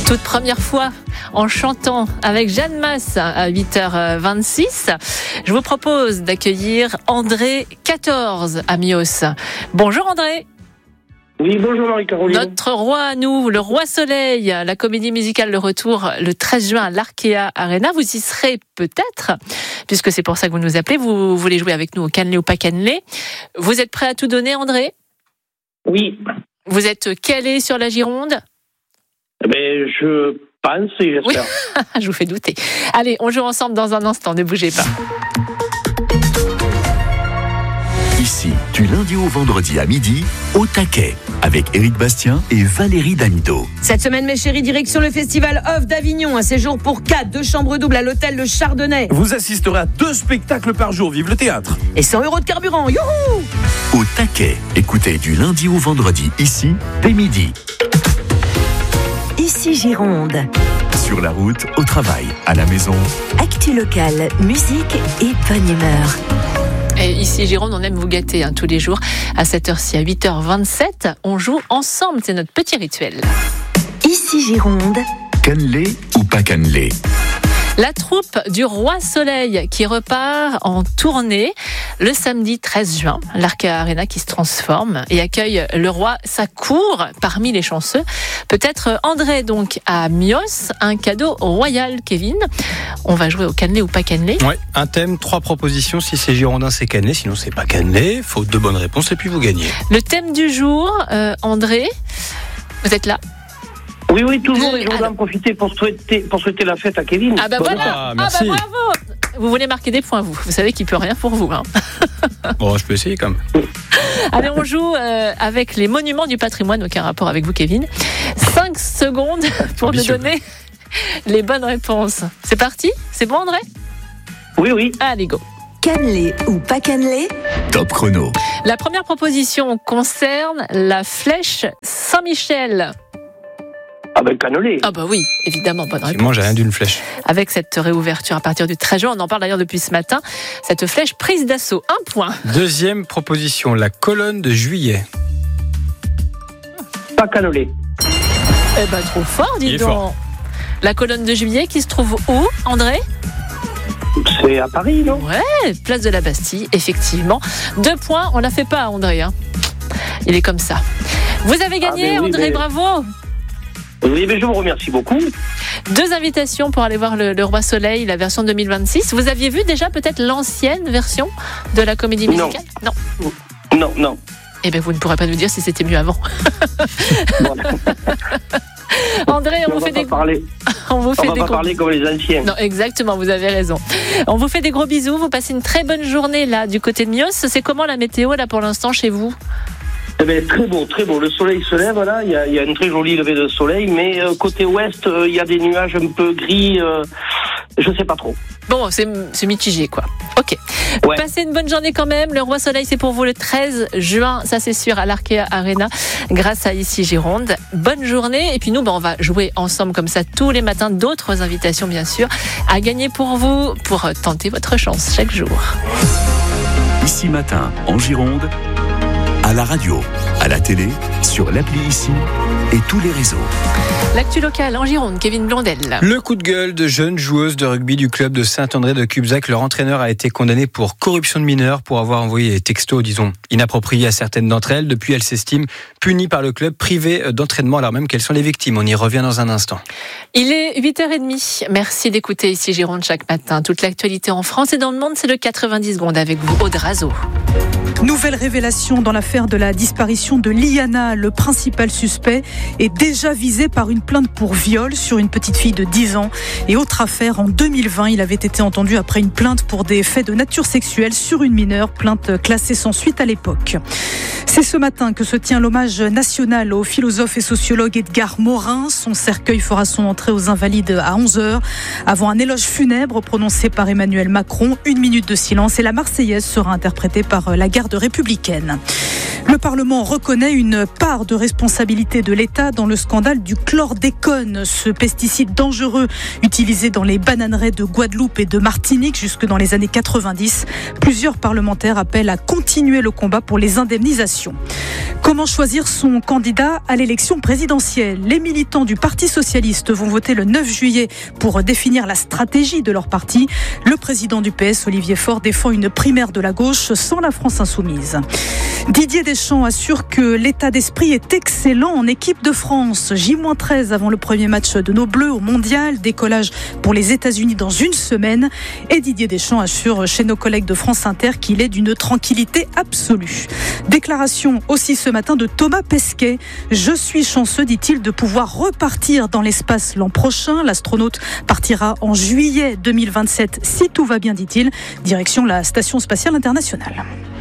Toute première fois en chantant avec Jeanne Masse à 8h26. Je vous propose d'accueillir André 14 à Mios. Bonjour André. Oui, bonjour Marie-Caroline. Notre roi à nous, le Roi Soleil, la comédie musicale de retour le 13 juin à l'Arkea Arena. Vous y serez peut-être, puisque c'est pour ça que vous nous appelez. Vous voulez jouer avec nous au cannelé ou pas cannelé. Vous êtes prêt à tout donner, André ? Oui. Vous êtes calé sur la Gironde ? Je pense et j'espère. Oui. Je vous fais douter. Allez, on joue ensemble dans un instant, ne bougez pas. Ici, du lundi au vendredi à midi, au taquet, avec Éric Bastien et Valérie Damido. Cette semaine, mes chéris, direction le festival Off d'Avignon. Un séjour pour 4, 2 chambres doubles à l'hôtel Le Chardonnay. Vous assisterez à 2 spectacles par jour. Vive le théâtre. Et 100 € de carburant. Youhou! Au taquet, écoutez du lundi au vendredi, ici, dès midi. Ici Gironde. Sur la route, au travail, à la maison. Actu locale, musique et bonne humeur. Et ici Gironde, on aime vous gâter tous les jours. À cette heure-ci, à 8h27, on joue ensemble. C'est notre petit rituel. Ici Gironde. Cannelé ou pas cannelé? La troupe du Roi Soleil qui repart en tournée le samedi 13 juin. L'Arkea Arena qui se transforme et accueille le roi. Ça court parmi les chanceux. Peut-être André donc à Mios, un cadeau royal. Kevin, on va jouer au cannelé ou pas cannelé. Ouais, un thème, 3 propositions. Si c'est girondin, c'est cannelé. Sinon, c'est pas cannelé. Faut 2 bonnes réponses et puis vous gagnez. Le thème du jour, André, vous êtes là? Oui, toujours. Et je voudrais en profiter pour souhaiter la fête à Kevin. Ah bah voilà. Merci. Bravo. Vous voulez marquer des points, vous savez qu'il peut rien pour vous. Bon, je peux essayer quand même. Allez, on joue avec les monuments du patrimoine. Aucun rapport avec vous, Kevin. 5 secondes pour nous donner les bonnes réponses. C'est parti? C'est bon, André? Oui. Allez, go. Cannelé ou pas cannelé? Top chrono. La première proposition concerne la flèche Saint-Michel. Ah ben cannelé. Ah bah oui, évidemment, bonne réponse. Moi, j'ai rien d'une flèche. Avec cette réouverture à partir du 13 juin, on en parle d'ailleurs depuis ce matin, cette flèche prise d'assaut. 1 point. Deuxième proposition, la colonne de juillet. Pas cannelé. Eh ben trop fort, dis Il est donc. fort. La colonne de juillet qui se trouve où, André? C'est à Paris, non? Ouais, place de la Bastille, effectivement. 2 points, on la fait pas, André. Il est comme ça. Vous avez gagné, André, bravo. Oui, mais je vous remercie beaucoup. 2 invitations pour aller voir le Roi Soleil, la version 2026. Vous aviez vu déjà peut-être l'ancienne version de la comédie musicale? Non. Eh bien, vous ne pourrez pas nous dire si c'était mieux avant. Voilà. André, on vous fait des... On va pas parler comme les anciens. Non, exactement, vous avez raison. On vous fait des gros bisous. Vous passez une très bonne journée là du côté de Mios. C'est comment la météo là pour l'instant chez vous? Eh bien, très beau. Le soleil se lève là. Il y a une très jolie levée de soleil, mais côté ouest, il y a des nuages un peu gris. Je sais pas trop. Bon, c'est mitigé quoi. Ok. Ouais. Passez une bonne journée quand même. Le Roi Soleil, c'est pour vous le 13 juin, ça c'est sûr, à l'Arkea Arena, grâce à Ici Gironde. Bonne journée. Et puis nous, on va jouer ensemble comme ça tous les matins. D'autres invitations, bien sûr, à gagner pour vous, pour tenter votre chance chaque jour. Ici matin, en Gironde, à la radio, à la télé, sur l'appli Ici et tous les réseaux. L'actu locale en Gironde, Kevin Blondel. Le coup de gueule de jeunes joueuses de rugby du club de Saint-André de Cubzac. Leur entraîneur a été condamné pour corruption de mineurs, pour avoir envoyé des textos, disons, inappropriés à certaines d'entre elles. Depuis, elles s'estiment punies par le club, privées d'entraînement alors même qu'elles sont les victimes. On y revient dans un instant. Il est 8h30. Merci d'écouter Ici Gironde chaque matin. Toute l'actualité en France et dans le monde, c'est le 90 secondes avec vous, Aude Razo. Nouvelle révélation dans l'affaire de la disparition de Liana. Le principal suspect est déjà visé par une plainte pour viol sur une petite fille de 10 ans. Et autre affaire, en 2020, il avait été entendu après une plainte pour des faits de nature sexuelle sur une mineure, plainte classée sans suite à l'époque. C'est ce matin que se tient l'hommage national au philosophe et sociologue Edgar Morin. Son cercueil fera son entrée aux Invalides à 11h, avant un éloge funèbre prononcé par Emmanuel Macron. 1 minute de silence et la Marseillaise sera interprétée par la garde républicaine. Le Parlement reconnaît une part de responsabilité de l'État dans le scandale du chlordécone, ce pesticide dangereux utilisé dans les bananeraies de Guadeloupe et de Martinique jusque dans les années 90. Plusieurs parlementaires appellent à continuer le combat pour les indemnisations. l'élection. Comment choisir son candidat à l'élection présidentielle ? Les militants du Parti socialiste vont voter le 9 juillet pour définir la stratégie de leur parti. Le président du PS, Olivier Faure, défend une primaire de la gauche sans la France insoumise. Didier Deschamps assure que l'état d'esprit est excellent en équipe de France. J-13 avant le premier match de nos Bleus au Mondial, décollage pour les États-Unis dans une semaine. Et Didier Deschamps assure chez nos collègues de France Inter qu'il est d'une tranquillité absolue. Déclaration aussi ce matin de Thomas Pesquet. Je suis chanceux, dit-il, de pouvoir repartir dans l'espace l'an prochain. L'astronaute partira en juillet 2027, si tout va bien, dit-il, direction la Station spatiale internationale.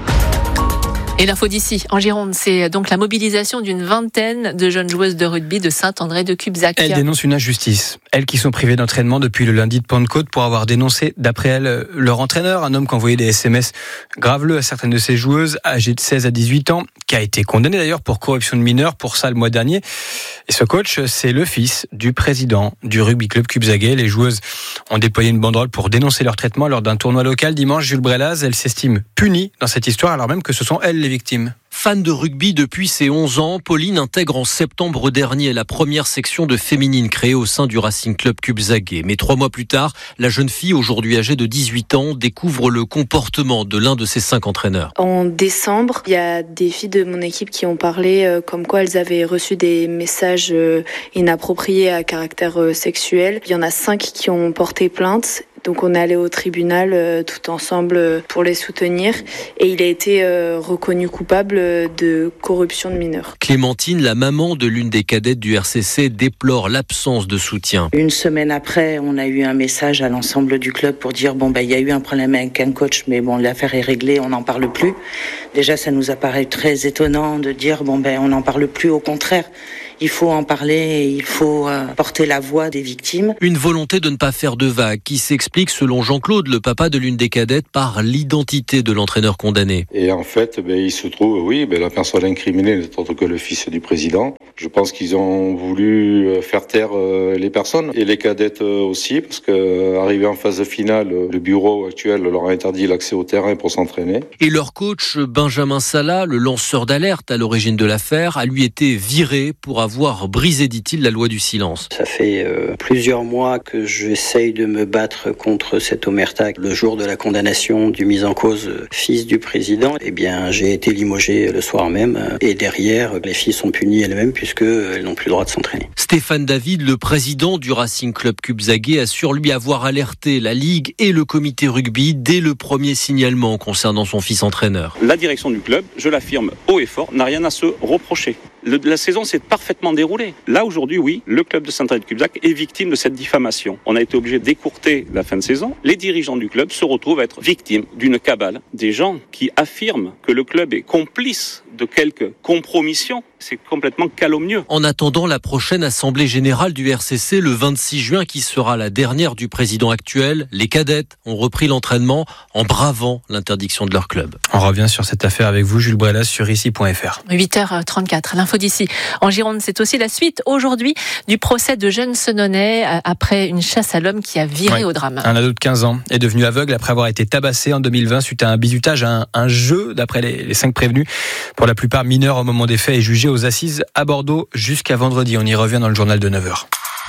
Et l'info d'ici, en Gironde, c'est donc la mobilisation d'une vingtaine de jeunes joueuses de rugby de Saint-André de Cubzac. Elles dénoncent une injustice. Elles qui sont privées d'entraînement depuis le lundi de Pentecôte pour avoir dénoncé, d'après elles, leur entraîneur, un homme qui envoyait des SMS graveleux à certaines de ces joueuses âgées de 16 à 18 ans, qui a été condamné d'ailleurs pour corruption de mineurs pour ça le mois dernier. Et ce coach, c'est le fils du président du rugby club cubzaguais. Les joueuses ont déployé une banderole pour dénoncer leur traitement lors d'un tournoi local dimanche. Jules Brelaz, elles s'estiment punies dans cette histoire alors même que ce sont elles les victimes. Fan de rugby depuis ses 11 ans, Pauline intègre en septembre dernier la première section de féminine créée au sein du Racing Club Cubzaguais. Mais 3 mois plus tard, la jeune fille, aujourd'hui âgée de 18 ans, découvre le comportement de l'un de ses 5 entraîneurs. En décembre, il y a des filles de mon équipe qui ont parlé comme quoi elles avaient reçu des messages inappropriés à caractère sexuel. Il y en a 5 qui ont porté plainte. Donc on est allé au tribunal tout ensemble pour les soutenir et il a été reconnu coupable de corruption de mineurs. Clémentine, la maman de l'une des cadettes du RCC, déplore l'absence de soutien. Une semaine après, on a eu un message à l'ensemble du club pour dire il y a eu un problème avec un coach, mais l'affaire est réglée, on n'en parle plus. Déjà, ça nous apparaît très étonnant de dire on n'en parle plus, au contraire. Il faut en parler et il faut porter la voix des victimes. Une volonté de ne pas faire de vagues qui s'explique, selon Jean-Claude, le papa de l'une des cadettes, par l'identité de l'entraîneur condamné. Et en fait, il se trouve, la personne incriminée n'est autre que le fils du président. Je pense qu'ils ont voulu faire taire les personnes et les cadettes aussi, parce qu'arrivé en phase finale, le bureau actuel leur a interdit l'accès au terrain pour s'entraîner. Et leur coach, Benjamin Salah, le lanceur d'alerte à l'origine de l'affaire, a lui été viré pour avoir brisé, dit-il, la loi du silence. Ça fait plusieurs mois que j'essaye de me battre contre cette omerta. Le jour de la condamnation du mis en cause fils du président, j'ai été limogé le soir même. Et derrière, les filles sont punies elles-mêmes puisqu'elles n'ont plus le droit de s'entraîner. Stéphane David, le président du Racing Club Cubzaguais, assure lui avoir alerté la Ligue et le comité rugby dès le premier signalement concernant son fils entraîneur. La direction du club, je l'affirme haut et fort, n'a rien à se reprocher. La saison s'est parfaitement déroulée. Là, aujourd'hui, oui, le club de Saint-André de Cubzac est victime de cette diffamation. On a été obligé d'écourter la fin de saison. Les dirigeants du club se retrouvent à être victimes d'une cabale. Des gens qui affirment que le club est complice de quelques compromissions. C'est complètement calomnieux. En attendant la prochaine assemblée générale du RCC le 26 juin, qui sera la dernière du président actuel, les cadettes ont repris l'entraînement en bravant l'interdiction de leur club. On revient sur cette affaire avec vous, Jules Brelaz, sur ici.fr. 8h34, l'info d'ici. En Gironde, c'est aussi la suite aujourd'hui du procès de jeunes Senonnais après une chasse à l'homme qui a viré au drame. Un ado de 15 ans est devenu aveugle après avoir été tabassé en 2020 suite à un bizutage à un jeu, d'après les 5 prévenus. Pour la plupart mineurs au moment des faits et jugés aux assises à Bordeaux jusqu'à vendredi. On y revient dans le journal de 9h.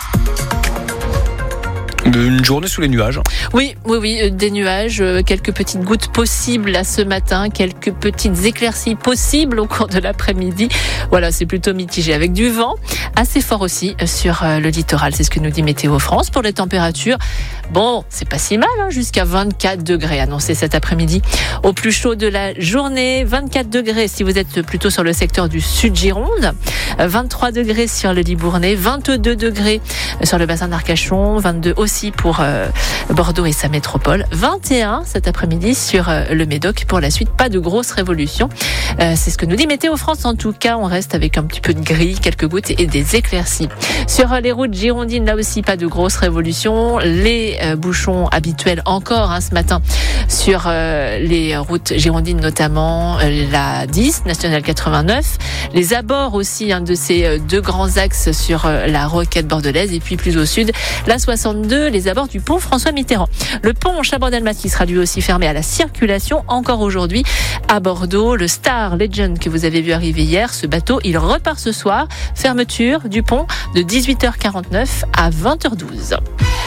Une journée sous les nuages. Oui, des nuages, quelques petites gouttes possibles là ce matin, quelques petites éclaircies possibles au cours de l'après-midi. Voilà, c'est plutôt mitigé avec du vent, assez fort aussi sur le littoral. C'est ce que nous dit Météo France. Pour les températures, c'est pas si mal, jusqu'à 24 degrés annoncé cet après-midi. Au plus chaud de la journée, 24 degrés si vous êtes plutôt sur le secteur du sud Gironde, 23 degrés sur le Libournais, 22 degrés sur le bassin d'Arcachon, 22 aussi pour Bordeaux et sa métropole, 21 cet après-midi sur le Médoc. Pour la suite, pas de grosse révolution. C'est ce que nous dit Météo France. En tout cas, on reste avec un petit peu de gris, quelques gouttes et des éclaircies. Sur les routes girondines, là aussi, pas de grosse révolution. Les bouchons habituels encore ce matin sur les routes girondines, notamment la 10, nationale 89. Les abords aussi de ces 2 grands axes sur la roquette bordelaise. Et puis plus au sud, la 62, les abords du pont François Mitterrand. Le pont Chaban-Delmas qui sera lui aussi fermé à la circulation encore aujourd'hui à Bordeaux. Le Star Legend que vous avez vu arriver hier, ce bateau, il repart ce soir. Fermeture du pont de 18h49 à 20h12.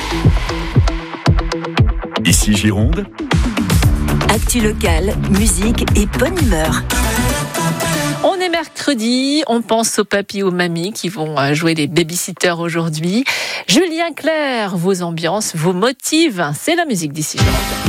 Ici Gironde. Actu locale, musique et bonne humeur. On est mercredi, on pense aux papis, aux mamies qui vont jouer les babysitters aujourd'hui. Julien Clerc, vos ambiances, vos motifs, c'est la musique d'Ici Gironde.